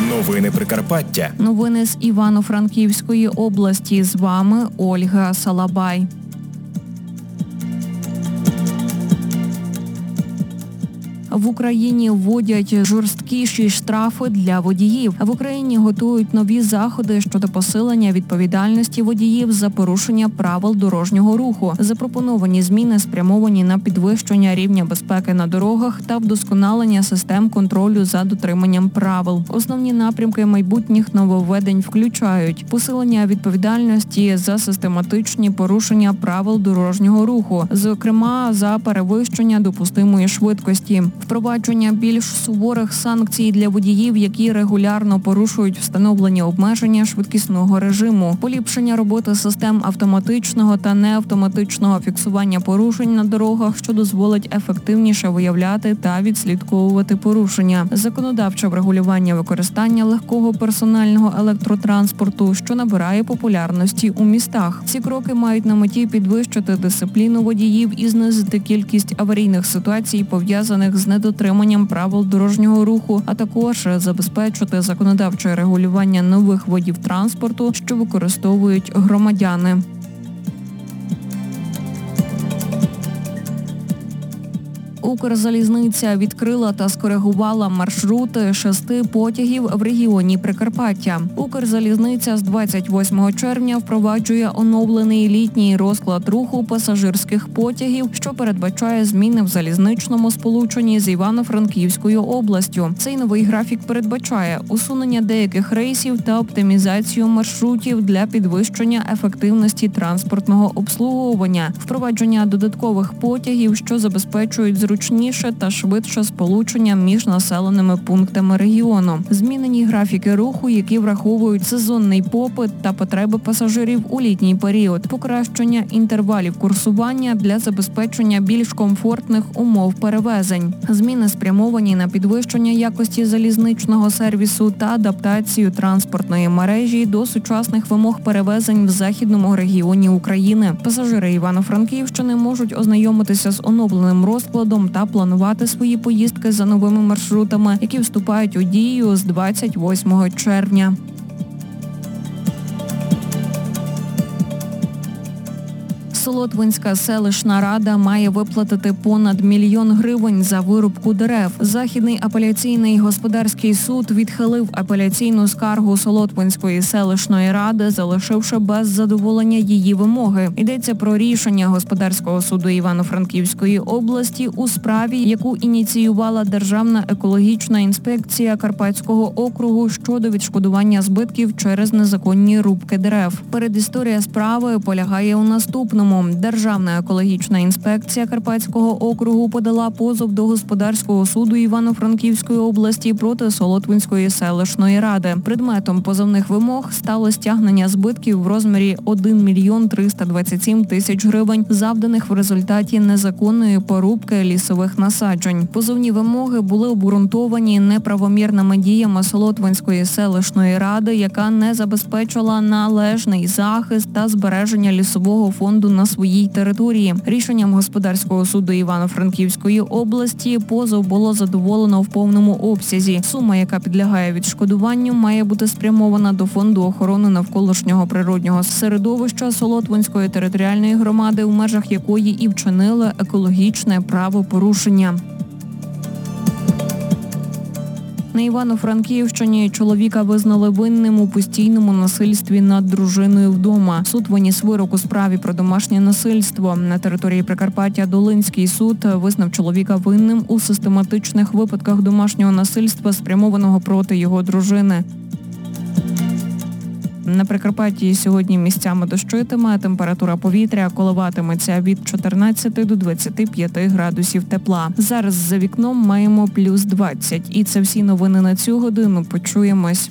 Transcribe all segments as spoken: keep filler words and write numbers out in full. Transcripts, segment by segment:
Новини Прикарпаття. Новини з Івано-Франківської області. З вами Ольга Салабай. В Україні вводять жорсткіші штрафи для водіїв. В Україні готують нові заходи щодо посилення відповідальності водіїв за порушення правил дорожнього руху. Запропоновані зміни спрямовані на підвищення рівня безпеки на дорогах та вдосконалення систем контролю за дотриманням правил. Основні напрямки майбутніх нововведень включають посилення відповідальності за систематичні порушення правил дорожнього руху, зокрема за перевищення допустимої швидкості. Впровадження більш суворих санкцій для водіїв, які регулярно порушують встановлені обмеження швидкісного режиму, поліпшення роботи систем автоматичного та неавтоматичного фіксування порушень на дорогах, що дозволить ефективніше виявляти та відслідковувати порушення, законодавче врегулювання використання легкого персонального електротранспорту, що набирає популярності у містах. Ці кроки мають на меті підвищити дисципліну водіїв і знизити кількість аварійних ситуацій, пов'язаних з недотриманням правил дорожнього руху, а також забезпечити законодавче регулювання нових видів транспорту, що використовують громадяни. Укрзалізниця відкрила та скоригувала маршрути шести потягів в регіоні Прикарпаття. Укрзалізниця з двадцять восьмого червня впроваджує оновлений літній розклад руху пасажирських потягів, що передбачає зміни в залізничному сполученні з Івано-Франківською областю. Цей новий графік передбачає усунення деяких рейсів та оптимізацію маршрутів для підвищення ефективності транспортного обслуговування, впровадження додаткових потягів, що забезпечують зручність Зручніше та швидше сполучення між населеними пунктами регіону. Змінені графіки руху, які враховують сезонний попит та потреби пасажирів у літній період. Покращення інтервалів курсування для забезпечення більш комфортних умов перевезень. Зміни спрямовані на підвищення якості залізничного сервісу та адаптацію транспортної мережі до сучасних вимог перевезень в західному регіоні України. Пасажири Івано-Франківщини можуть ознайомитися з оновленим розкладом та планувати свої поїздки за новими маршрутами, які вступають у дію з двадцять восьмого червня. Солотвинська селищна рада має виплатити понад мільйон гривень за вирубку дерев. Західний апеляційний господарський суд відхилив апеляційну скаргу Солотвинської селищної ради, залишивши без задоволення її вимоги. Йдеться про рішення господарського суду Івано-Франківської області у справі, яку ініціювала Державна екологічна інспекція Карпатського округу щодо відшкодування збитків через незаконні рубки дерев. Передісторія справи полягає у наступному. Державна екологічна інспекція Карпатського округу подала позов до господарського суду Івано-Франківської області проти Солотвинської селищної ради. Предметом позовних вимог стало стягнення збитків в розмірі один мільйон триста двадцять сім тисяч гривень, завданих в результаті незаконної порубки лісових насаджень. Позовні вимоги були обґрунтовані неправомірними діями Солотвинської селищної ради, яка не забезпечила належний захист та збереження лісового фонду на своїй території. Рішенням господарського суду Івано-Франківської області позов було задоволено в повному обсязі. Сума, яка підлягає відшкодуванню, має бути спрямована до Фонду охорони навколишнього природнього середовища Солотвинської територіальної громади, в межах якої і вчинили екологічне правопорушення. На Івано-Франківщині чоловіка визнали винним у постійному насильстві над дружиною вдома. Суд виніс вирок у справі про домашнє насильство. На території Прикарпаття Долинський суд визнав чоловіка винним у систематичних випадках домашнього насильства, спрямованого проти його дружини. На Прикарпатті сьогодні місцями дощитиме, температура повітря коливатиметься від чотирнадцяти до двадцяти п'яти градусів тепла. Зараз за вікном маємо плюс двадцять. І це всі новини на цю годину. Почуємось.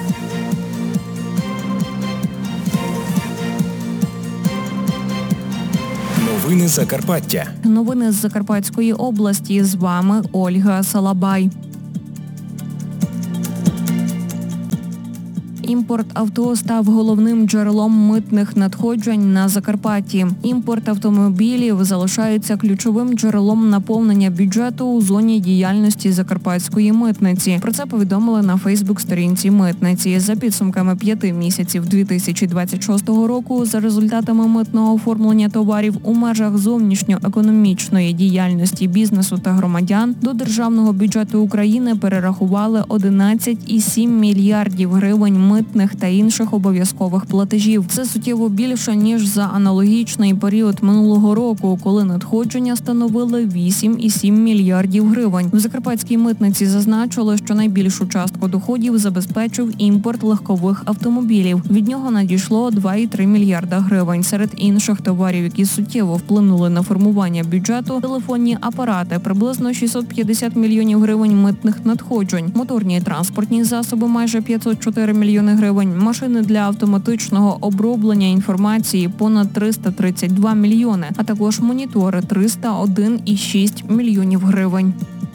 Новини Закарпаття. Новини з Закарпатської області. З вами Ольга Салабай. Імпорт авто став головним джерелом митних надходжень на Закарпатті. Імпорт автомобілів залишається ключовим джерелом наповнення бюджету у зоні діяльності Закарпатської митниці. Про це повідомили на Фейсбук-сторінці митниці. За підсумками п'яти місяців дві тисячі двадцять шостого року, за результатами митного оформлення товарів у межах зовнішньоекономічної діяльності бізнесу та громадян, до державного бюджету України перерахували одинадцять цілих сім мільярдів гривень митних та інших обов'язкових платежів. Це суттєво більше, ніж за аналогічний період минулого року, коли надходження становили вісім цілих сім мільярдів гривень. В Закарпатській митниці зазначили, що найбільшу частку доходів забезпечив імпорт легкових автомобілів. Від нього надійшло два цілих три мільярда гривень. Серед інших товарів, які суттєво вплинули на формування бюджету, телефонні апарати – приблизно шістсот п'ятдесят мільйонів гривень митних надходжень, моторні і транспортні засоби – майже п'ятсот чотири мільйони гривень, машини для автоматичного оброблення інформації – понад триста тридцять два мільйони, а також монітори – триста один цілих шість мільйонів гривень.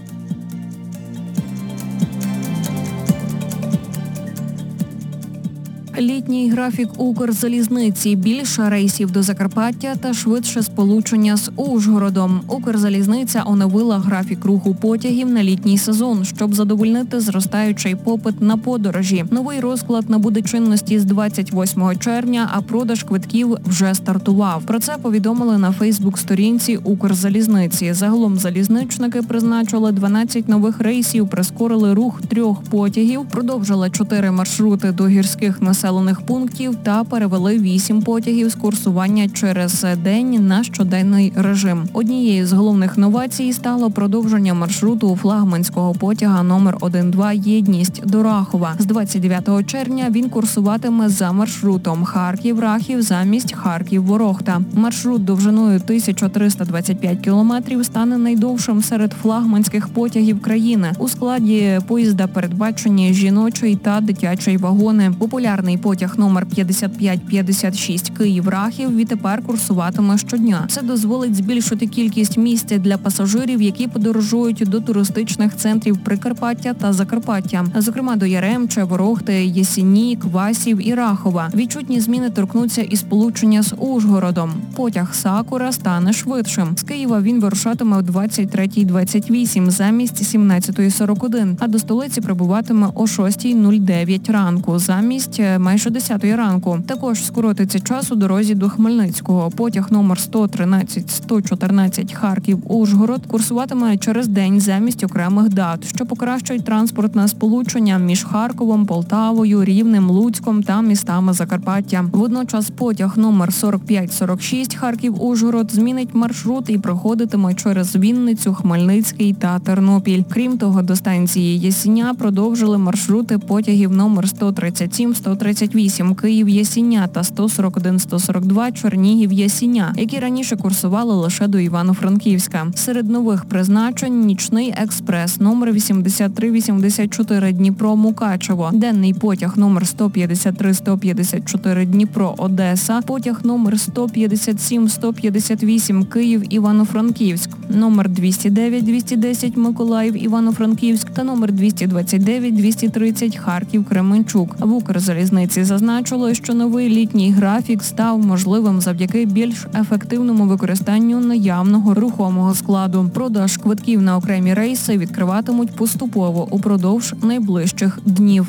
Літній графік Укрзалізниці, більше рейсів до Закарпаття та швидше сполучення з Ужгородом. Укрзалізниця оновила графік руху потягів на літній сезон, щоб задовольнити зростаючий попит на подорожі. Новий розклад набуде чинності з двадцять восьмого червня, а продаж квитків вже стартував. Про це повідомили на Фейсбук-сторінці Укрзалізниці. Загалом залізничники призначили дванадцять нових рейсів, прискорили рух трьох потягів, продовжили чотири маршрути до гірських населених пунктів та перевели вісім потягів з курсування через день на щоденний режим. Однією з головних новацій стало продовження маршруту флагманського потяга номер один-два «Єдність» до Рахова. З двадцять дев'ятого червня він курсуватиме за маршрутом Харків-Рахів замість Харків-Ворохта. Маршрут довжиною тисяча триста двадцять п'ять кілометрів стане найдовшим серед флагманських потягів країни. У складі поїзда передбачені жіночий та дитячий вагони. Популярний потяг номер п'ятдесят п'ять п'ятдесят шість Київ-Рахів відтепер курсуватиме щодня. Це дозволить збільшити кількість місць для пасажирів, які подорожують до туристичних центрів Прикарпаття та Закарпаття, зокрема до Яремча, Ворохти, Ясіні, Квасів і Рахова. Відчутні зміни торкнуться і сполучення з Ужгородом. Потяг «Сакура» стане швидшим. З Києва він вирушатиме о двадцять третя двадцять вісім замість сімнадцята сорок один, а до столиці прибуватиме о шоста нуль дев'ять ранку замість майже десятої ранку. Також скоротиться час у дорозі до Хмельницького. Потяг номер сто тринадцять сто чотирнадцять Харків-Ужгород курсуватиме через день замість окремих дат, що покращують транспортне сполучення між Харковом, Полтавою, Рівнем, Луцьком та містами Закарпаття. Водночас потяг номер сорок п'ять сорок шість Харків-Ужгород змінить маршрут і проходитиме через Вінницю, Хмельницький та Тернопіль. Крім того, до станції Ясіня продовжили маршрути потягів номер сто тридцять сім сто тридцять вісім Київ-Ясіня та сто сорок один сто сорок два Чернігів-Ясіня, які раніше курсували лише до Івано-Франківська. Серед нових призначень – нічний експрес номер вісімдесят три вісімдесят чотири Дніпро-Мукачево, денний потяг номер сто п'ятдесят три сто п'ятдесят чотири Дніпро-Одеса, потяг номер сто п'ятдесят сім сто п'ятдесят вісім Київ-Івано-Франківськ, номер двісті дев'ять двісті десять Миколаїв-Івано-Франківськ та номер двісті двадцять дев'ять двісті тридцять Харків-Кременчук. В Укрзалізниці зазначили, що новий літній графік став можливим завдяки більш ефективному використанню наявного рухомого складу. Продаж квитків на окремі рейси відкриватимуть поступово упродовж найближчих днів.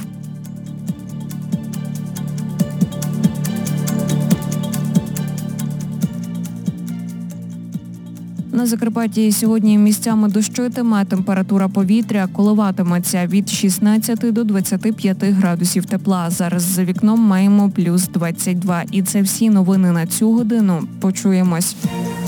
На Закарпатті сьогодні місцями дощитиме, температура повітря коливатиметься від шістнадцяти до двадцяти п'яти градусів тепла. Зараз за вікном маємо плюс двадцять два. І це всі новини на цю годину. Почуємось.